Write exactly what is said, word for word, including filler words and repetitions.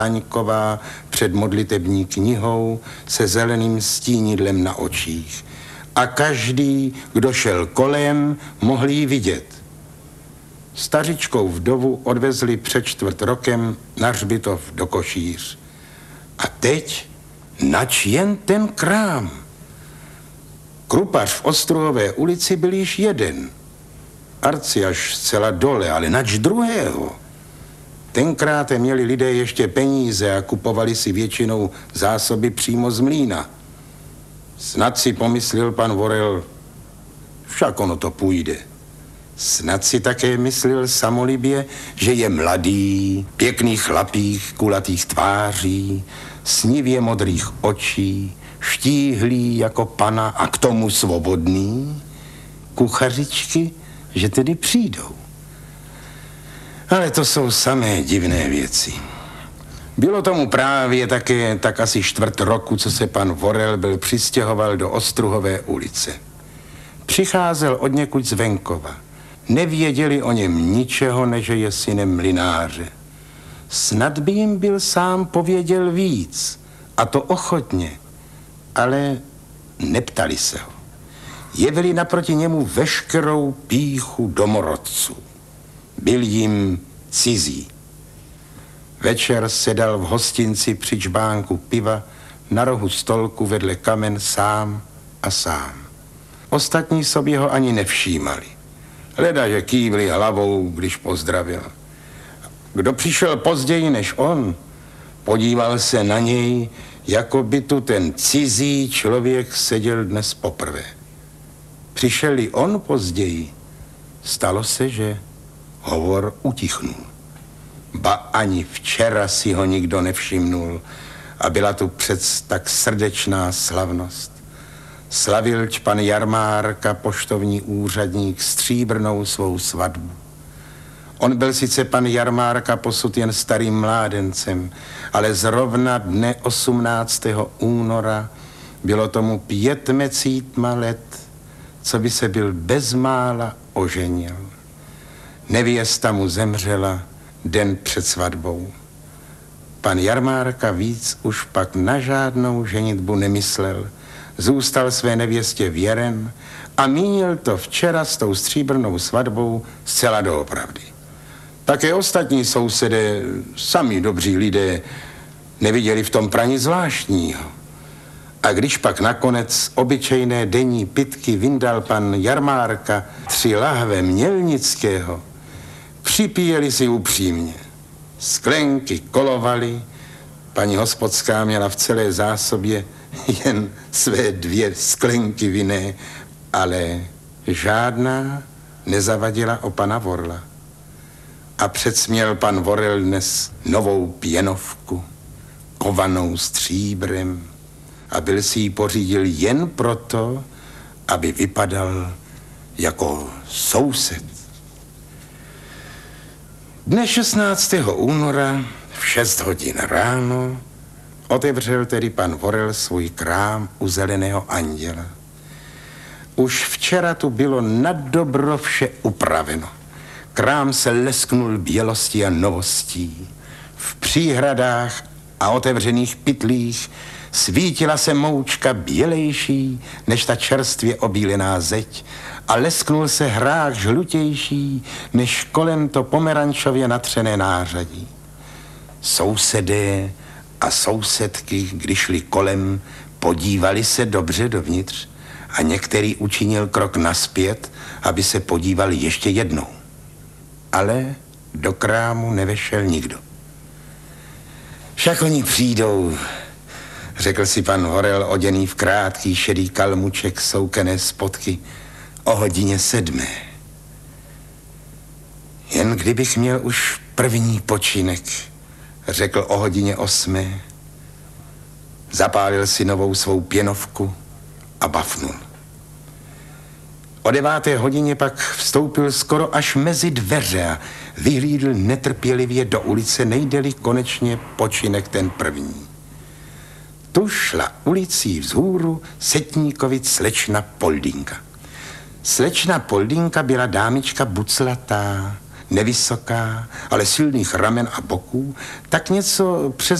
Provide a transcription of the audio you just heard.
Staňková před modlitební knihou se zeleným stínidlem na očích. A každý, kdo šel kolem, mohl ji vidět. Stařičkou vdovu odvezli před čtvrt rokem na hřbitov do Košíř. A teď nač jen ten krám. Krupař v Ostruhové ulici byl již jeden. Arci až zcela dole, ale nač druhého. Tenkrát měli lidé ještě peníze a kupovali si většinou zásoby přímo z mlýna. Snad si pomyslel pan Vorel, však ono to půjde. Snad si také myslel samolibě, že je mladý, pěkný chlapík, kulatých tváří, snivě modrých očí, štíhlý jako pana a k tomu svobodný. Kuchařičky, že tedy přijdou. Ale to jsou samé divné věci. Bylo tomu právě také tak asi čtvrt roku, co se pan Vorel byl přistěhoval do Ostruhové ulice. Přicházel odněkud z venkova. Nevěděli o něm ničeho, než je synem mlynáře. Snad by jim byl sám pověděl víc, a to ochotně, ale neptali se ho. Jevili naproti němu veškerou pýchu domorodců. Byl jim cizí. Večer sedal v hostinci při čbánku piva na rohu stolku vedle kamen sám a sám. Ostatní sobě ho ani nevšímali. Leda, že kývli hlavou, když pozdravil. Kdo přišel později než on, podíval se na něj, jako by tu ten cizí člověk seděl dnes poprvé. Přišel-li on později, stalo se, že hovor utichnul. Ba ani včera si ho nikdo nevšimnul a byla tu přec tak srdečná slavnost. Slavilč pan Jarmárka, poštovní úřadník, stříbrnou svou svatbu. On byl sice pan Jarmárka posud jen starým mládencem, ale zrovna dne osmnáctého února bylo tomu pět mecítma let, co by se byl bezmála oženil. Nevěsta mu zemřela den před svatbou. Pan Jarmárka víc už pak na žádnou ženitbu nemyslel, zůstal své nevěstě věren a mínil to včera s tou stříbrnou svatbou zcela doopravdy. Také ostatní sousedé, sami dobří lidé, neviděli v tom praní zvláštního. A když pak nakonec obyčejné denní pitky vyndal pan Jarmárka tři lahve Mělnického, připíjeli si upřímně. Sklenky kolovaly, paní hospodská měla v celé zásobě jen své dvě sklenky vinné, ale žádná nezavadila o pana Vorla. A předsměl pan Vorel dnes novou pěnovku, kovanou stříbrem, a byl si ji pořídil jen proto, aby vypadal jako soused. Dne šestnáctého února v šest hodin ráno otevřel tedy pan Vorel svůj krám u Zeleného anděla. Už včera tu bylo na dobro vše upraveno. Krám se lesknul bělostí a novostí. V příhradách a otevřených pytlích svítila se moučka bělejší než ta čerstvě obílená zeď a lesknul se hrách žlutější než kolem to pomerančově natřené nářadí. Sousedé a sousedky, když šli kolem, podívali se dobře dovnitř a některý učinil krok nazpět, aby se podíval ještě jednou. Ale do krámu nevešel nikdo. Však oni přijdou, řekl si pan Vorel, oděný v krátký šedý kalmuček soukené spodky, o hodině sedmé. Jen kdybych měl už první počinek, řekl o hodině osmé. Zapálil si novou svou pěnovku a bafnul. O deváté hodině pak vstoupil skoro až mezi dveře a vyhlídl netrpělivě do ulice, nejde-li konečně počinek ten první. Tu šla ulicí vzhůru setníkovic slečna Poldinka. Slečna Poldinka byla dámička buclatá, nevysoká, ale silných ramen a boků, tak něco přes